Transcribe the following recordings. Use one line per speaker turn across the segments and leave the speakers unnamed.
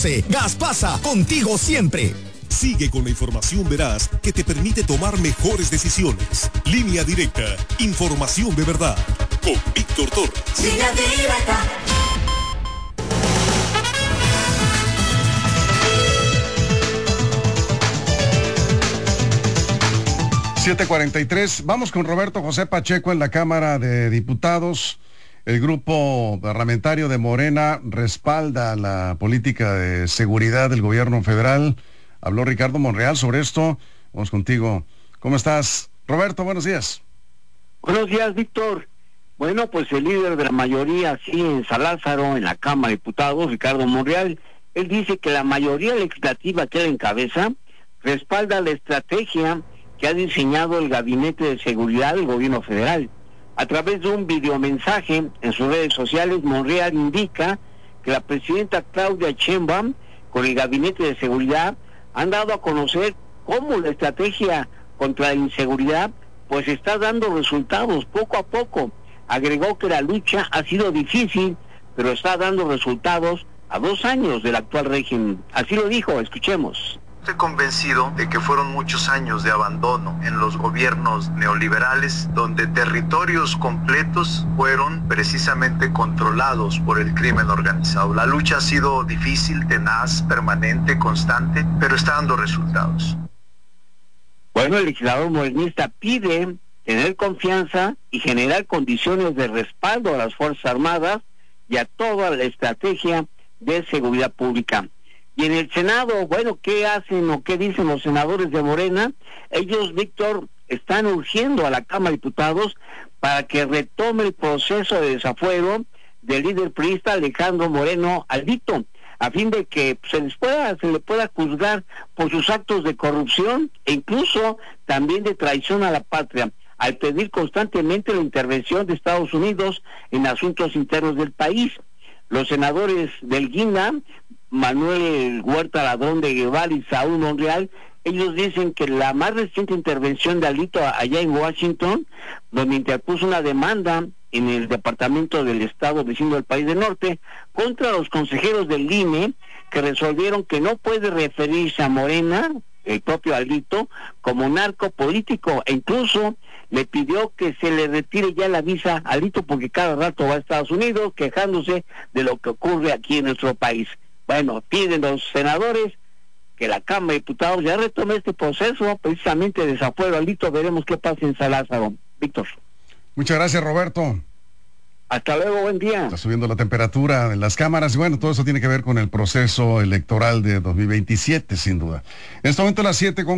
Gas Pasa, contigo siempre.
Sigue con la información veraz que te permite tomar mejores decisiones. Línea Directa, información de verdad. Con Víctor Torres.
Línea Directa.
(7:43). Vamos con Roberto José Pacheco en la Cámara de Diputados. El grupo parlamentario de Morena respalda la política de seguridad del gobierno federal. Habló Ricardo Monreal sobre esto. Vamos contigo. ¿Cómo estás, Roberto? Buenos días.
Buenos días, Víctor. Bueno, pues el líder de la mayoría, sí, en San Lázaro, en la Cámara de Diputados, Ricardo Monreal, él dice que la mayoría legislativa que él encabeza respalda la estrategia que ha diseñado el Gabinete de Seguridad del gobierno federal. A través de un videomensaje en sus redes sociales, Monreal indica que la presidenta Claudia Sheinbaum, con el Gabinete de Seguridad, han dado a conocer cómo la estrategia contra la inseguridad pues está dando resultados poco a poco. Agregó que la lucha ha sido difícil, pero está dando resultados a 2 años del actual régimen. Así lo dijo, escuchemos.
Estoy convencido de que fueron muchos años de abandono en los gobiernos neoliberales, donde territorios completos fueron precisamente controlados por el crimen organizado. La lucha ha sido difícil, tenaz, permanente, constante, pero está dando resultados.
Bueno, el legislador morenista pide tener confianza y generar condiciones de respaldo a las Fuerzas Armadas y a toda la estrategia de seguridad pública. Y en el Senado, bueno, ¿qué hacen o qué dicen los senadores de Morena? Ellos, Víctor, están urgiendo a la Cámara de Diputados para que retome el proceso de desafuero del líder priista Alejandro Moreno Aldito, a fin de que se le pueda juzgar por sus actos de corrupción e incluso también de traición a la patria, al pedir constantemente la intervención de Estados Unidos en asuntos internos del país. Los senadores del Guinda, Manuel Huerta Ladrón de Guevara y Saúl Monreal, ellos dicen que la más reciente intervención de Alito allá en Washington, donde interpuso una demanda en el Departamento del Estado vecino del país del norte, contra los consejeros del INE, que resolvieron que no puede referirse a Morena, el propio Alito, como narco político, e incluso le pidió que se le retire ya la visa a Alito, porque cada rato va a Estados Unidos quejándose de lo que ocurre aquí en nuestro país. Bueno, piden los senadores que la Cámara de Diputados ya retome este proceso, precisamente de desafuero al Alito. Veremos qué pasa en San Lázaro. Víctor.
Muchas gracias, Roberto.
Hasta luego, buen día.
Está subiendo la temperatura en las cámaras y bueno, todo eso tiene que ver con el proceso electoral de 2027, sin duda. En este momento a las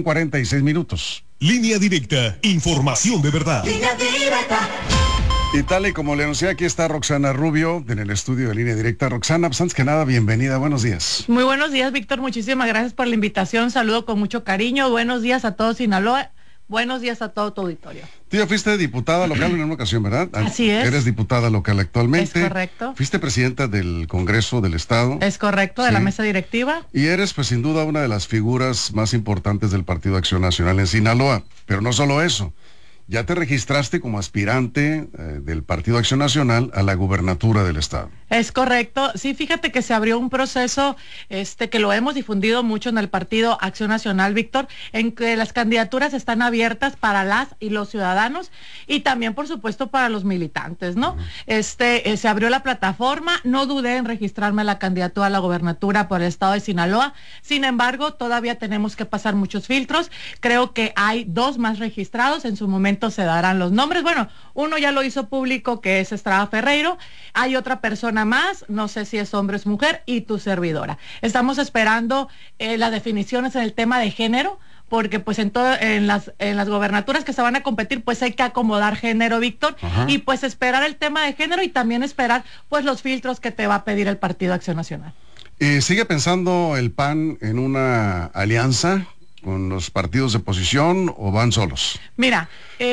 7:46.
Línea Directa, información de verdad.
Línea Directa.
Y tal y como le anuncié, aquí está Roxana Rubio en el estudio de Línea Directa. Roxana, pues antes que nada, bienvenida, buenos días.
Muy buenos días, Víctor, muchísimas gracias por la invitación, saludo con mucho cariño, buenos días a todo Sinaloa, buenos días a todo tu auditorio.
Tú ya fuiste diputada local en una ocasión, ¿verdad?
Así es.
Eres diputada local actualmente.
Es correcto.
Fuiste presidenta del Congreso del Estado.
Es correcto, de la mesa directiva.
Y eres, pues sin duda, una de las figuras más importantes del Partido Acción Nacional en Sinaloa. Pero no solo eso. Ya te registraste como aspirante del Partido Acción Nacional a la gubernatura del Estado.
Es correcto. Sí, fíjate que se abrió un proceso que lo hemos difundido mucho en el Partido Acción Nacional, Víctor, en que las candidaturas están abiertas para las y los ciudadanos y también, por supuesto, para los militantes, ¿no? Se abrió la plataforma, no dudé en registrarme a la candidatura a la gubernatura por el Estado de Sinaloa. Sin embargo, todavía tenemos que pasar muchos filtros. Creo que hay 2 más registrados. En su momento se darán los nombres. Bueno, uno ya lo hizo público, que es Estrada Ferreiro. Hay otra persona más, no sé si es hombre o es mujer, y tu servidora. Estamos esperando las definiciones en el tema de género, porque pues en las gobernaturas que se van a competir, pues hay que acomodar género, Víctor. Ajá. Y pues esperar el tema de género y también esperar pues los filtros que te va a pedir el Partido Acción Nacional.
¿Sigue pensando el PAN en una alianza con los partidos de oposición o van solos?
Mira,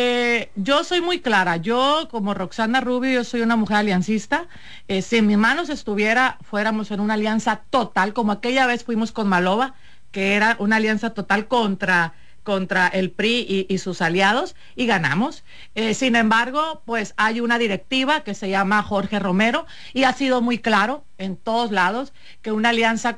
yo soy muy clara. Yo, como Roxana Rubio, yo soy una mujer aliancista. Si en mis manos fuéramos en una alianza total, como aquella vez fuimos con Maloba, que era una alianza total contra el PRI y sus aliados, y ganamos. Sin embargo, pues hay una directiva que se llama Jorge Romero, y ha sido muy claro en todos lados que una alianza